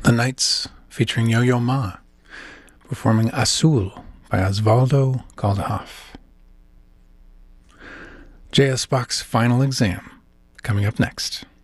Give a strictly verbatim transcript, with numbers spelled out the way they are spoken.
The Nights featuring Yo-Yo Ma, performing Azul by Osvaldo Caldahoff. J S. Bach's Final Exam, coming up next.